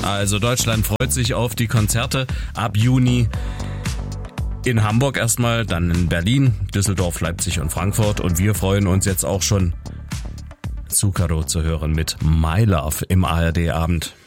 Also Deutschland freut sich auf die Konzerte ab Juni. In Hamburg erstmal, dann in Berlin, Düsseldorf, Leipzig und Frankfurt. Und wir freuen uns jetzt auch schon, Zucchero zu hören mit My Love im ARD-Abend.